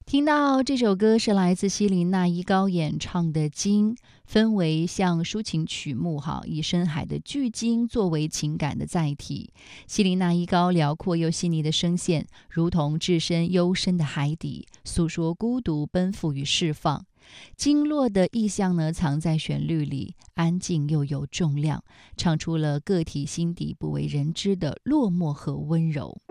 听到这首歌是来自希林娜依高演唱的《鲸》，分为像抒情曲目以深海的巨鲸作为情感的载体。希林娜依高辽阔又细腻的声线，如同置身幽深的海底，诉说孤独、奔赴与释放。鲸落的意象呢，藏在旋律里，安静又有重量，唱出了个体心底不为人知的落寞和温柔。